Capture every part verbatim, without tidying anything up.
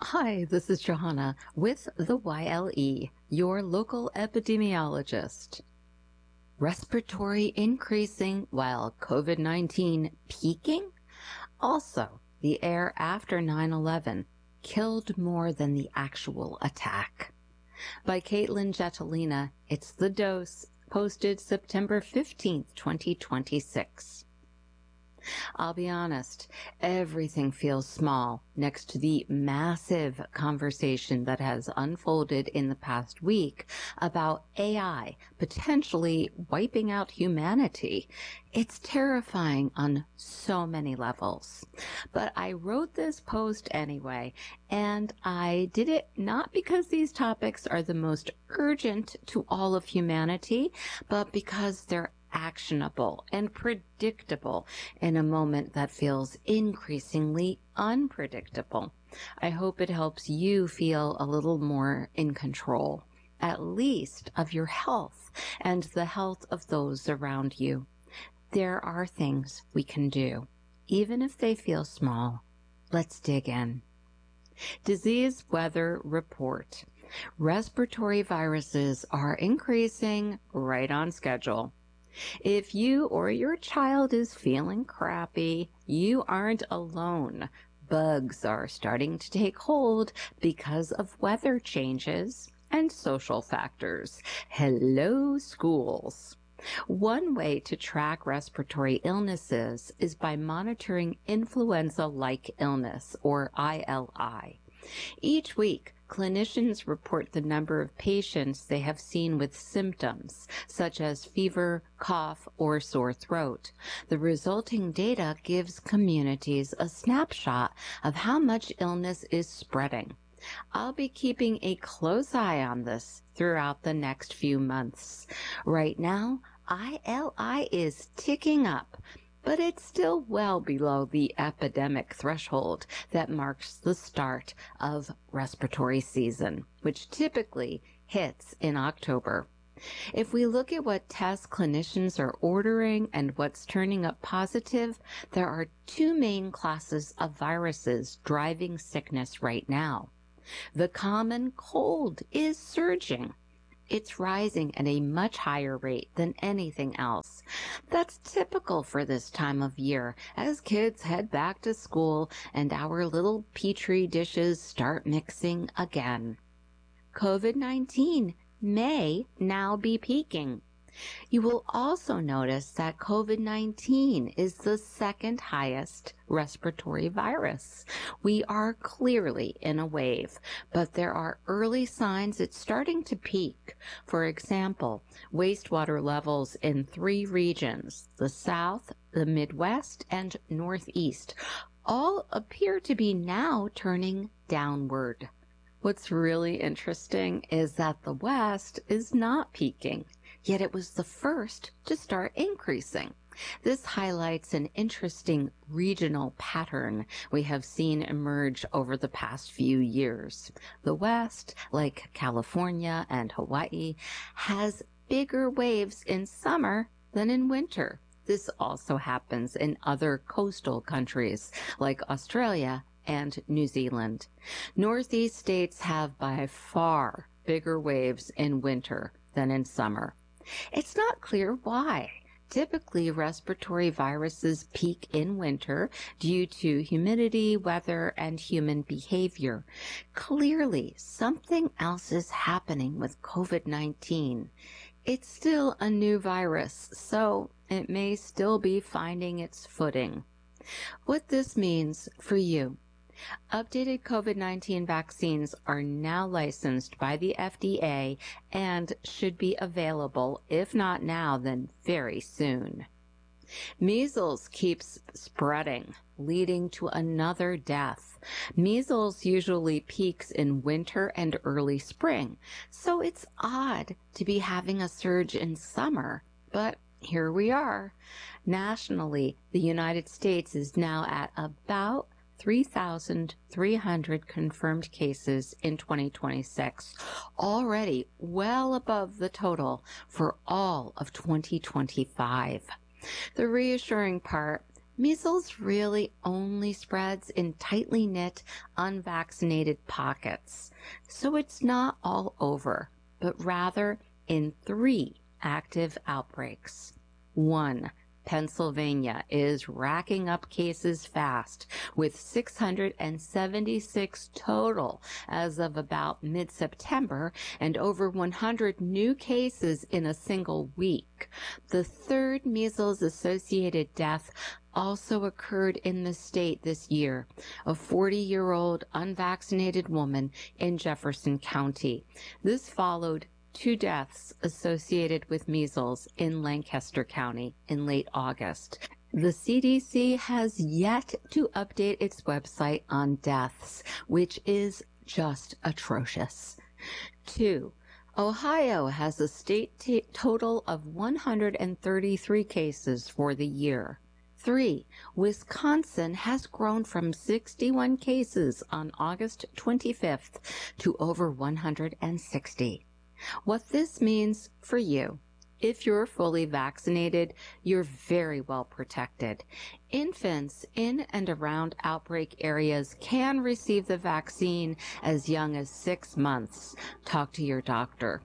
Hi, this is Johanna with the Y L E, your local epidemiologist. Respiratory increasing while COVID nineteen peaking? Also, the air after nine eleven killed more than the actual attack. By Caitlin Jetelina, it's The Dose, posted September fifteenth, twenty twenty-six. I'll be honest, everything feels small next to the massive conversation that has unfolded in the past week about A I potentially wiping out humanity. It's terrifying on so many levels. But I wrote this post anyway, and I did it not because these topics are the most urgent to all of humanity, but because they're actionable and predictable in a moment that feels increasingly unpredictable. I hope it helps you feel a little more in control, at least of your health and the health of those around you. There are things we can do, even if they feel small. Let's dig in. Disease Weather Report. Respiratory viruses are increasing right on schedule. If you or your child is feeling crappy, you aren't alone. Bugs are starting to take hold because of weather changes and social factors. Hello, schools. One way to track respiratory illnesses is by monitoring influenza-like illness, or I L I. Each week, clinicians report the number of patients they have seen with symptoms, such as fever, cough, or sore throat. The resulting data gives communities a snapshot of how much illness is spreading. I'll be keeping a close eye on this throughout the next few months. Right now, I L I is ticking up, but it's still well below the epidemic threshold that marks the start of respiratory season, which typically hits in October. If we look at what tests clinicians are ordering and what's turning up positive, there are two main classes of viruses driving sickness right now. The common cold is surging. It's rising at a much higher rate than anything else. That's typical for this time of year as kids head back to school and our little petri dishes start mixing again. COVID nineteen may now be peaking. You will also notice that COVID nineteen is the second highest respiratory virus. We are clearly in a wave, but there are early signs it's starting to peak. For example, wastewater levels in three regions, the South, the Midwest, and Northeast, all appear to be now turning downward. What's really interesting is that the West is not peaking, yet it was the first to start increasing. This highlights an interesting regional pattern we have seen emerge over the past few years. The West, like California and Hawaii, has bigger waves in summer than in winter. This also happens in other coastal countries like Australia and New Zealand. Northeast states have by far bigger waves in winter than in summer. It's not clear why. Typically, respiratory viruses peak in winter due to humidity, weather, and human behavior. Clearly, something else is happening with COVID nineteen. It's still a new virus, so it may still be finding its footing. What this means for you. Updated COVID nineteen vaccines are now licensed by the F D A and should be available, if not now, then very soon. Measles keeps spreading, leading to another death. Measles usually peaks in winter and early spring, so it's odd to be having a surge in summer, but here we are. Nationally, the United States is now at about three thousand three hundred confirmed cases in twenty twenty-six, already well above the total for all of twenty twenty-five. The reassuring part, Measles really only spreads in tightly knit, unvaccinated pockets, so it's not all over, but rather in three active outbreaks. One, Pennsylvania is racking up cases fast, with six hundred seventy-six total as of about mid-September and over one hundred new cases in a single week. The third measles-associated death also occurred in the state this year, a forty-year-old unvaccinated woman in Jefferson County. This followed two deaths associated with measles in Lancaster County in late August. The C D C has yet to update its website on deaths, which is just atrocious. Two, Ohio has a state t- total of one hundred thirty-three cases for the year. Three, Wisconsin has grown from sixty-one cases on August twenty-fifth to over one hundred sixty. What this means for you: if you're fully vaccinated, you're very well protected. Infants in and around outbreak areas can receive the vaccine as young as six months. Talk to your doctor.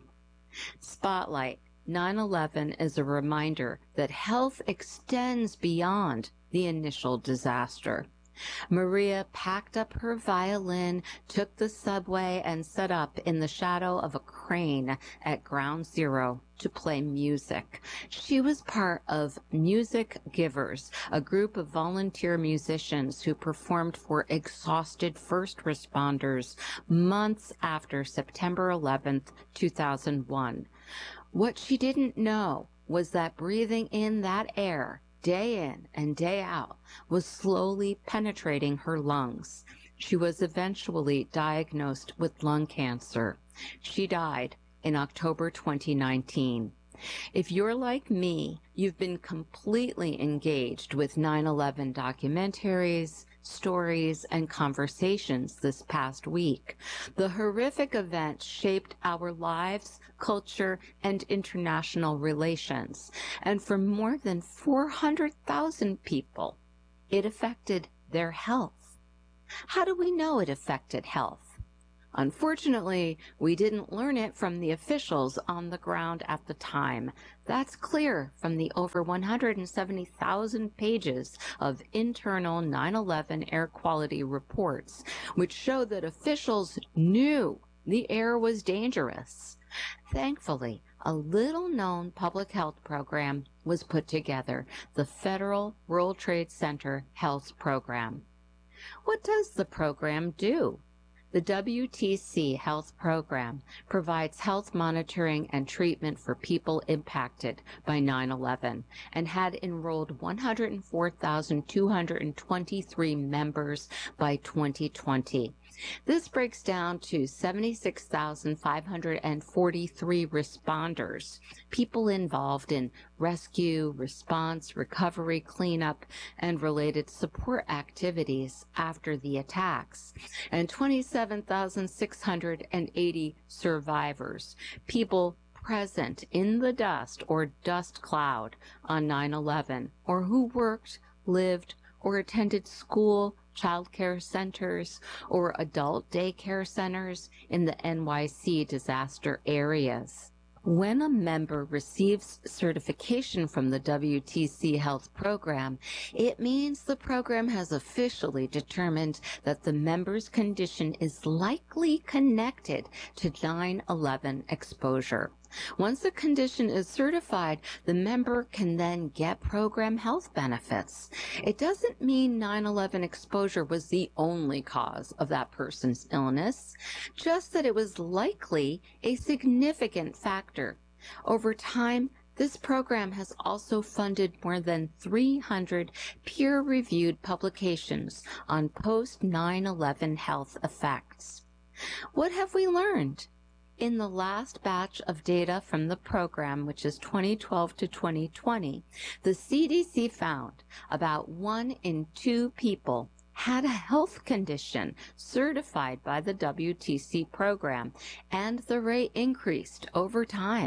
Spotlight. nine eleven is a reminder that health extends beyond the initial disaster. Maria packed up her violin, took the subway, and set up in the shadow of a crane at Ground Zero to play music. She was part of Music Givers, a group of volunteer musicians who performed for exhausted first responders months after September eleventh, two thousand one. What she didn't know was that breathing in that air day in and day out was slowly penetrating her lungs. She was eventually diagnosed with lung cancer. She died in October twenty nineteen. If you're like me, you've been completely engaged with nine eleven documentaries, stories, and conversations this past week. The horrific event shaped our lives, culture, and international relations. And for more than four hundred thousand people, it affected their health. How do we know it affected health? Unfortunately, we didn't learn it from the officials on the ground at the time. That's clear from the over one hundred seventy thousand pages of internal nine eleven air quality reports, which show that officials knew the air was dangerous. Thankfully, a little-known public health program was put together, the Federal World Trade Center Health Program. What does the program do? The W T C Health Program provides health monitoring and treatment for people impacted by nine eleven and had enrolled one hundred four thousand two hundred twenty-three members by twenty twenty. This breaks down to seventy-six thousand five hundred forty-three responders, people involved in rescue, response, recovery, cleanup, and related support activities after the attacks, and twenty-seven thousand six hundred eighty survivors, people present in the dust or dust cloud on nine eleven, or who worked, lived, or attended school, child care centers, or adult daycare centers in the N Y C disaster areas. When a member receives certification from the W T C Health Program, it means the program has officially determined that the member's condition is likely connected to nine eleven exposure. Once the condition is certified, the member can then get program health benefits. It doesn't mean nine eleven exposure was the only cause of that person's illness, just that it was likely a significant factor. Over time, this program has also funded more than three hundred peer-reviewed publications on post nine eleven health effects. What have we learned? In the last batch of data from the program, which is twenty twelve to twenty twenty, the C D C found about one in two people had a health condition certified by the W T C program, and the rate increased over time.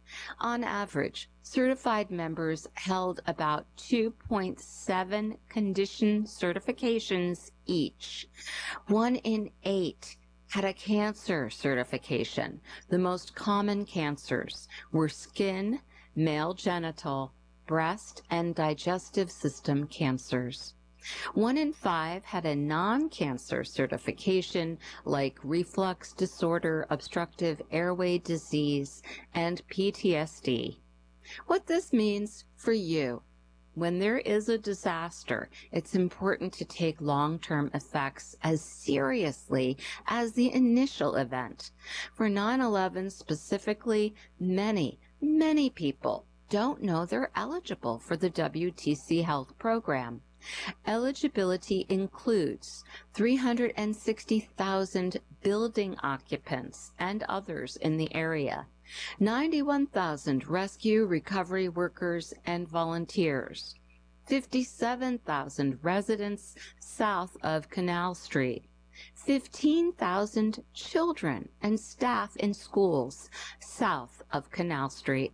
On average, certified members held about two point seven condition certifications each. One in eight had a cancer certification. The most common cancers were skin, male genital, breast, and digestive system cancers. One in five had a non-cancer certification like reflux disorder, obstructive airway disease, and P T S D. What this means for you: when there is a disaster, it's important to take long-term effects as seriously as the initial event. For nine eleven specifically, many, many people don't know they're eligible for the W T C Health program. Eligibility includes three hundred sixty thousand building occupants and others in the area, ninety-one thousand rescue recovery workers and volunteers, fifty-seven thousand residents south of Canal Street, fifteen thousand children and staff in schools south of Canal Street.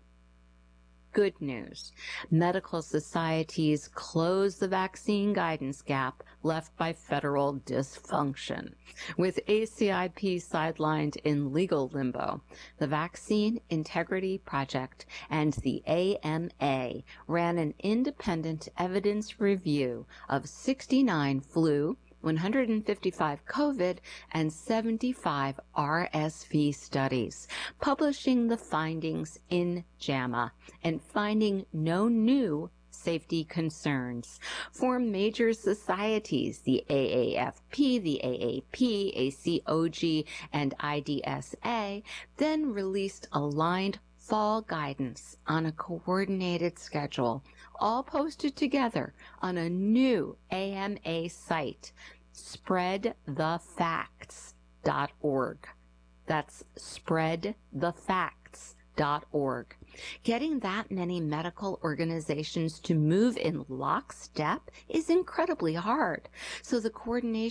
Good news. Medical societies close the vaccine guidance gap left by federal dysfunction. With A C I P sidelined in legal limbo, the Vaccine Integrity Project and the A M A ran an independent evidence review of sixty-nine flu, one hundred fifty-five COVID, and seventy-five R S V studies, publishing the findings in JAMA and finding no new safety concerns. For major societies, the A A F P, the A A P, A C O G, and I D S A, then released aligned fall guidance on a coordinated schedule, all posted together on a new A M A site, spread the facts dot org. That's spread the facts dot org. Getting that many medical organizations to move in lockstep is incredibly hard, so the coordination